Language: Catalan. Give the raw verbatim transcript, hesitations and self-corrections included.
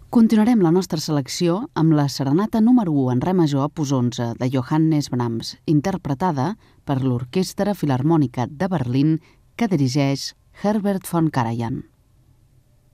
Continuarem la nostra selecció amb la serenata número u en re major opus onze de Johannes Brahms, interpretada per l'Orquestra Filharmònica de Berlín que dirigeix Herbert von Karajan.